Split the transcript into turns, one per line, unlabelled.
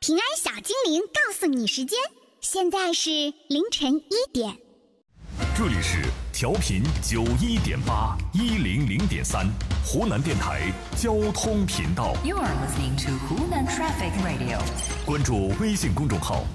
平安小精灵告诉你时间，现在是凌晨1点。
这里是调频91.8、100.3，湖南电台交通频道。
You are listening to Hunan Traffic Radio。
关注微信公众号